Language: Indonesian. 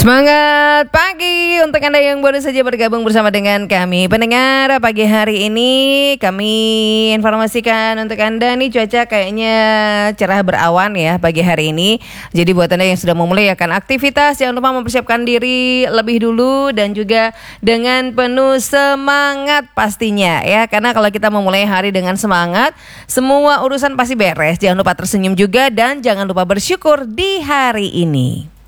Semangat pagi untuk Anda yang baru saja bergabung bersama dengan kami. Pendengar, pagi hari ini kami informasikan untuk Anda nih cuaca kayaknya cerah berawan ya pagi hari ini. Jadi buat Anda yang sudah memulai akan aktivitas, jangan lupa mempersiapkan diri lebih dulu dan juga dengan penuh semangat pastinya ya. Karena kalau kita memulai hari dengan semangat, semua urusan pasti beres. Jangan lupa tersenyum juga dan jangan lupa bersyukur di hari ini.